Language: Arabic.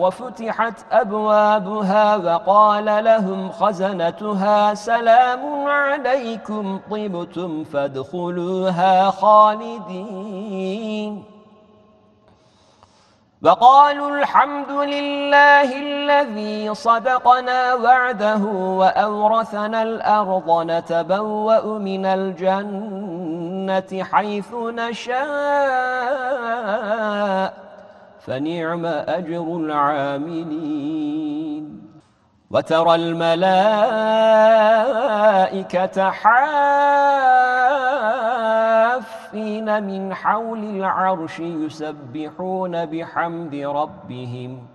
وفتحت أبوابها وقال لهم خزنتها سلام عليكم طبتم فادخلوها خالدين وقالوا الحمد لله الذي صدقنا وعده وأورثنا الأرض نتبوأ من الجنة حيث نشاء فنعم أجر العاملين وترى الملائكة حافين من حول العرش يسبحون بحمد ربهم